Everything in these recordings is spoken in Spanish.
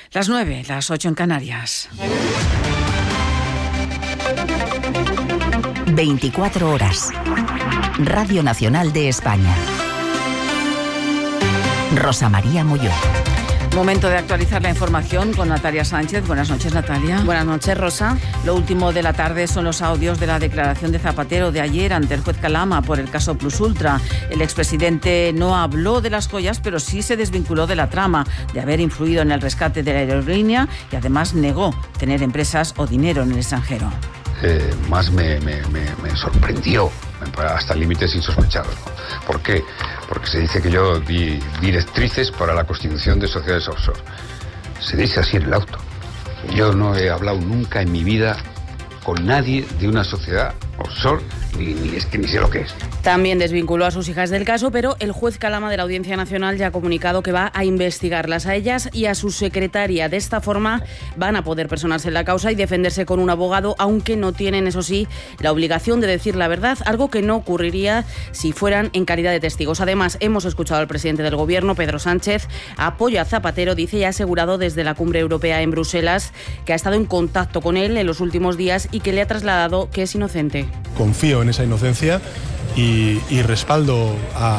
Las 9, las 8 en Canarias. 24 horas. Radio Nacional de España. Rosa María Molló. Momento de actualizar la información con Natalia Sánchez. Buenas noches, Natalia. Buenas noches, Rosa. Lo último de la tarde son los audios de la declaración de Zapatero de ayer ante el juez Calama por el caso Plus Ultra. El expresidente no habló de las joyas, pero sí se desvinculó de la trama de haber influido en el rescate de la aerolínea y además negó tener empresas o dinero en el extranjero. Más me sorprendió, hasta límites insospechados, ¿no? ¿Por qué? Porque se dice que yo di directrices para la constitución de sociedades offshore. Se dice así en el auto. Yo no he hablado nunca en mi vida con nadie de una sociedad offshore, ni es que ni sé lo que es. También desvinculó a sus hijas del caso, pero el juez Calama de la Audiencia Nacional ya ha comunicado que va a investigarlas a ellas y a su secretaria. De esta forma van a poder personarse en la causa y defenderse con un abogado, aunque no tienen, eso sí, la obligación de decir la verdad, algo que no ocurriría si fueran en calidad de testigos. Además, hemos escuchado al presidente del Gobierno, Pedro Sánchez, apoya a Zapatero, dice, y ha asegurado desde la Cumbre Europea en Bruselas que ha estado en contacto con él en los últimos días y que le ha trasladado que es inocente. Confío en esa inocencia y respaldo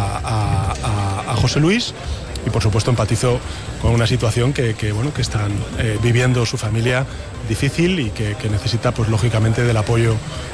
a José Luis y, por supuesto, empatizo con una situación que están viviendo su familia difícil y que necesita, pues lógicamente, del apoyo,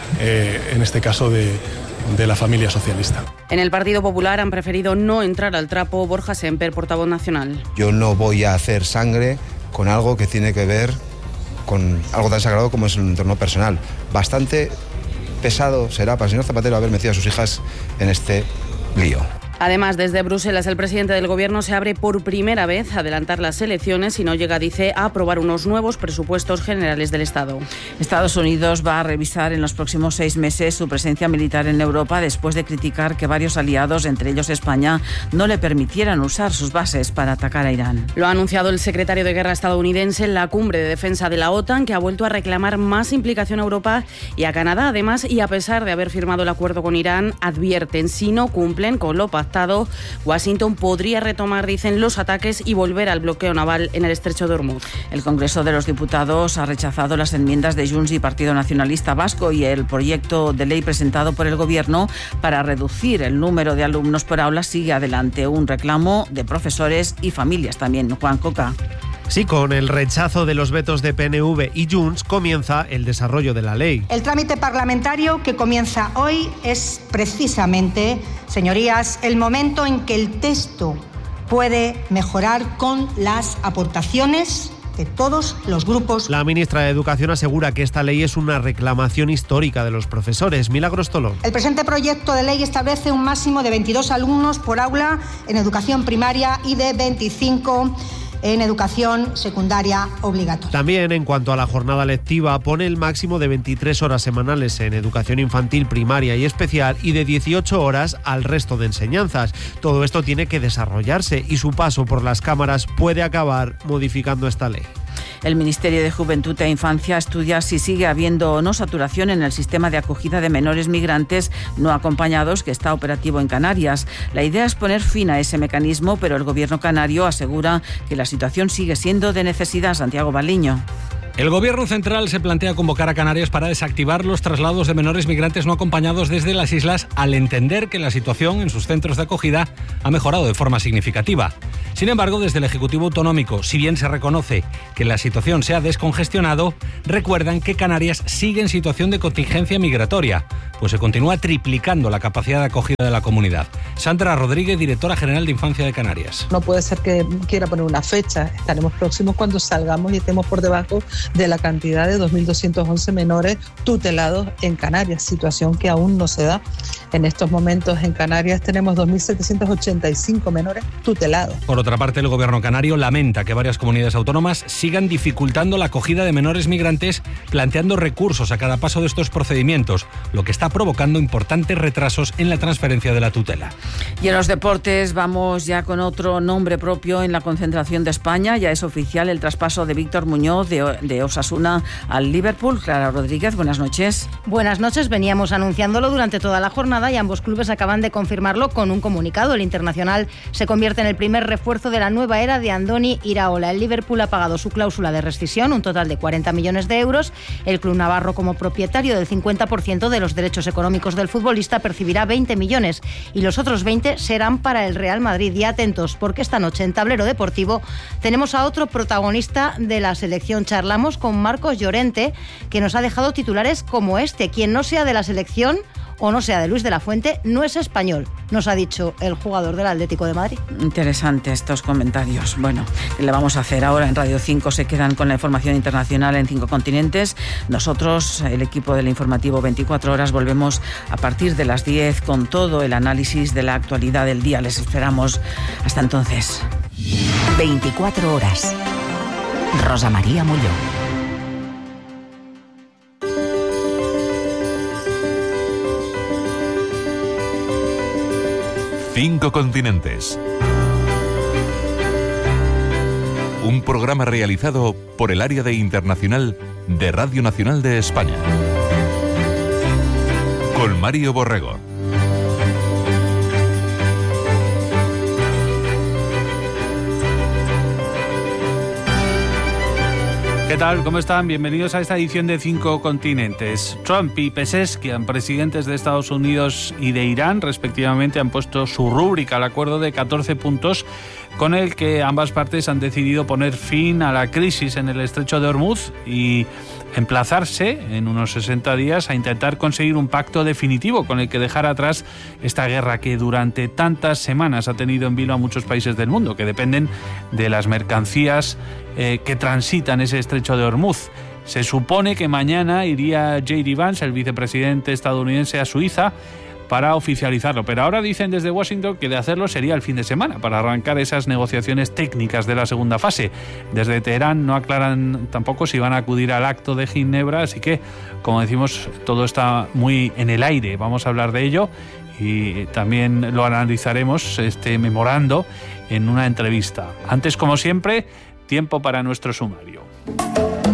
en este caso, de la familia socialista. En el Partido Popular han preferido no entrar al trapo. Borja Semper, portavoz nacional. Yo no voy a hacer sangre con algo que tiene que ver con algo tan sagrado como es el entorno personal. Bastante pesado será para el señor Zapatero haber metido a sus hijas en este lío. Además, desde Bruselas, el presidente del Gobierno se abre por primera vez a adelantar las elecciones y no llega, dice, a aprobar unos nuevos presupuestos generales del Estado. Estados Unidos va a revisar en los próximos 6 meses su presencia militar en Europa después de criticar que varios aliados, entre ellos España, no le permitieran usar sus bases para atacar a Irán. Lo ha anunciado el secretario de Guerra estadounidense en la cumbre de defensa de la OTAN, que ha vuelto a reclamar más implicación a Europa y a Canadá. Además, y a pesar de haber firmado el acuerdo con Irán, advierten, si no cumplen con lo pactado, Washington podría retomar, dicen, los ataques y volver al bloqueo naval en el estrecho de Hormuz. El Congreso de los Diputados ha rechazado las enmiendas de Junts y Partido Nacionalista Vasco y el proyecto de ley presentado por el Gobierno para reducir el número de alumnos por aula sigue adelante. Un reclamo de profesores y familias también. Juan Coca. Sí, con el rechazo de los vetos de PNV y Junts comienza el desarrollo de la ley. El trámite parlamentario que comienza hoy es precisamente, señorías, el momento en que el texto puede mejorar con las aportaciones de todos los grupos. La ministra de Educación asegura que esta ley es una reclamación histórica de los profesores. Milagros Tolón. El presente proyecto de ley establece un máximo de 22 alumnos por aula en educación primaria y de 25 en educación secundaria obligatoria. También, en cuanto a la jornada lectiva, pone el máximo de 23 horas semanales en educación infantil, primaria y especial y de 18 horas al resto de enseñanzas. Todo esto tiene que desarrollarse y su paso por las cámaras puede acabar modificando esta ley. El Ministerio de Juventud e Infancia estudia si sigue habiendo o no saturación en el sistema de acogida de menores migrantes no acompañados que está operativo en Canarias. La idea es poner fin a ese mecanismo, pero el Gobierno canario asegura que la situación sigue siendo de necesidad. Santiago Baliño. El Gobierno central se plantea convocar a Canarias para desactivar los traslados de menores migrantes no acompañados desde las islas al entender que la situación en sus centros de acogida ha mejorado de forma significativa. Sin embargo, desde el Ejecutivo Autonómico, si bien se reconoce que la situación se ha descongestionado, recuerdan que Canarias sigue en situación de contingencia migratoria, pues se continúa triplicando la capacidad de acogida de la comunidad. Sandra Rodríguez, directora general de Infancia de Canarias. No puede ser que quiera poner una fecha. Estaremos próximos cuando salgamos y estemos por debajo de la cantidad de 2.211 menores tutelados en Canarias, situación que aún no se da. En estos momentos en Canarias tenemos 2.785 menores tutelados. Por otra parte, el Gobierno canario lamenta que varias comunidades autónomas sigan dificultando la acogida de menores migrantes, planteando recursos a cada paso de estos procedimientos, lo que está provocando importantes retrasos en la transferencia de la tutela. Y en los deportes vamos ya con otro nombre propio en la concentración de España. Ya es oficial el traspaso de Víctor Muñoz de Osasuna al Liverpool. Clara Rodríguez, buenas noches. Buenas noches. Veníamos anunciándolo durante toda la jornada y ambos clubes acaban de confirmarlo con un comunicado. El internacional se convierte en el primer refuerzo refuerzo de la nueva era de Andoni Iraola. El Liverpool ha pagado su cláusula de rescisión, un total de 40 millones de euros. El club navarro, como propietario del 50% de los derechos económicos del futbolista, percibirá 20 millones y los otros 20 serán para el Real Madrid. Y atentos, porque esta noche en Tablero Deportivo tenemos a otro protagonista de la selección. Charlamos con Marcos Llorente, que nos ha dejado titulares como este: quien no sea de la selección o no sea de Luis de la Fuente no es español, nos ha dicho el jugador del Atlético de Madrid. Interesante estos comentarios. Bueno, ¿qué le vamos a hacer ahora? En Radio 5 se quedan con la información internacional en 5 continentes. Nosotros, el equipo del informativo 24 horas, volvemos a partir de las 10 con todo el análisis de la actualidad del día. Les esperamos. Hasta entonces. 24 horas. Rosa María Molló. Cinco continentes. Un programa realizado por el Área de Internacional de Radio Nacional de España. Con Mario Borrego. ¿Qué tal? ¿Cómo están? Bienvenidos a esta edición de 5 continentes. Trump y Pezeshkian, presidentes de Estados Unidos y de Irán, respectivamente, han puesto su rúbrica al acuerdo de 14 puntos con el que ambas partes han decidido poner fin a la crisis en el estrecho de Hormuz y emplazarse en unos 60 días a intentar conseguir un pacto definitivo con el que dejar atrás esta guerra que durante tantas semanas ha tenido en vilo a muchos países del mundo que dependen de las mercancías que transitan ese estrecho de Hormuz. Se supone que mañana iría J.D. Vance, el vicepresidente estadounidense, a Suiza para oficializarlo, pero ahora dicen desde Washington que de hacerlo sería el fin de semana para arrancar esas negociaciones técnicas de la segunda fase. Desde Teherán no aclaran tampoco si van a acudir al acto de Ginebra, así que, como decimos, todo está muy en el aire. Vamos a hablar de ello y también lo analizaremos, este memorando, en una entrevista. Antes, como siempre, tiempo para nuestro sumario.